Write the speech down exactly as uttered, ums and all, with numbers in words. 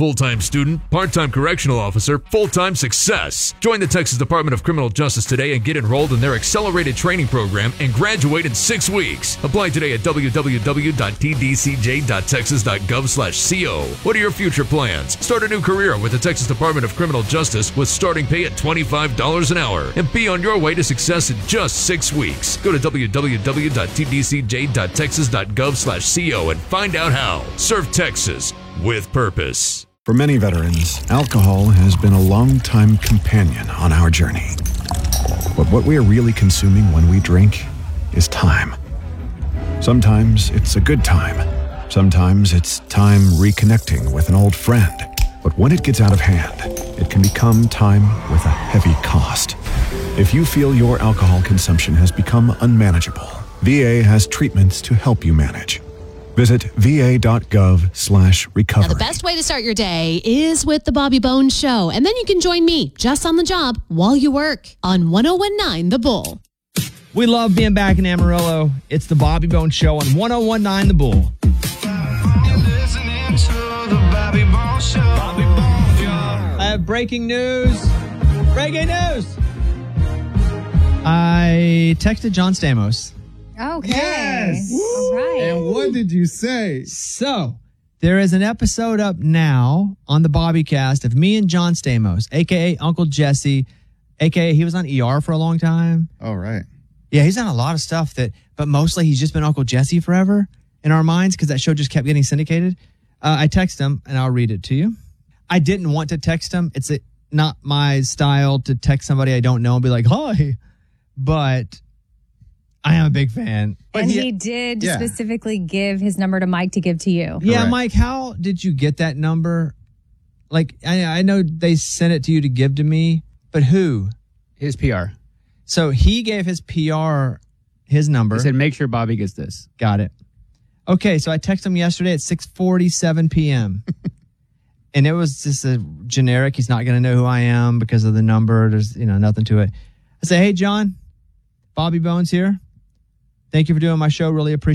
Full-time student, part-time correctional officer, full-time success. Join the Texas Department of Criminal Justice today and get enrolled in their accelerated training program and graduate in six weeks. Apply today at w w w dot t d c j dot texas dot gov slash co. What are your future plans? Start a new career with the Texas Department of Criminal Justice with starting pay at twenty-five dollars an hour and be on your way to success in just six weeks. Go to w w w dot t d c j dot texas dot gov slash co and find out how. Serve Texas with purpose. For many veterans, alcohol has been a long-time companion on our journey. But what we are really consuming when we drink is time. Sometimes it's a good time. Sometimes it's time reconnecting with an old friend. But when it gets out of hand, it can become time with a heavy cost. If you feel your alcohol consumption has become unmanageable, V A has treatments to help you manage. Visit va.gov slash recovery. Now, the best way to start your day is with the Bobby Bones Show. And then you can join me just on the job while you work on one oh one nine The Bull. We love being back in Amarillo. It's the Bobby Bones Show on one oh one nine The Bull. I have breaking news. Breaking news. I texted John Stamos. Okay. Yes. All right. And what did you say? So, there is an episode up now on the Bobbycast of me and John Stamos, a k a. Uncle Jesse, a k a he was on E R for a long time. All right. Yeah, he's done a lot of stuff, that, but mostly he's just been Uncle Jesse forever in our minds because that show just kept getting syndicated. Uh, I text him, and I'll read it to you. I didn't want to text him. It's a, not my style to text somebody I don't know and be like, hi, but I am a big fan. And he- he did yeah. specifically give his number to Mike to give to you. Yeah, Correct. Mike, how did you get that number? Like, I, I know they sent it to you to give to me, but who? His P R. So he gave his P R his number. He said, make sure Bobby gets this. Got it. Okay, so I texted him yesterday at six forty-seven p.m. and it was just a generic, he's not going to know who I am because of the number. There's, you know, nothing to it. I say, hey, John, Bobby Bones here. Thank you for doing my show. Really appreciate it.